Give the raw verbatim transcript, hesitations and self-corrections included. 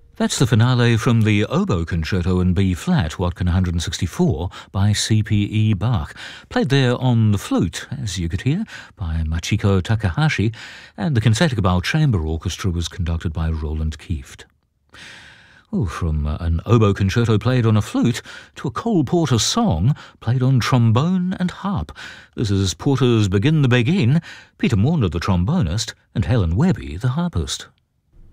That's the finale from the Oboe Concerto in B flat, Watkin one sixty-four, by C P E Bach, played there on the flute, as you could hear, by Machiko Takahashi, and the Concertgebouw Chamber Orchestra was conducted by Roland Kieft. Oh, from an oboe concerto played on a flute to a Cole Porter song played on trombone and harp. This is Porter's Begin the Begin, Peter Maunder the trombonist, and Helen Webby the harpist.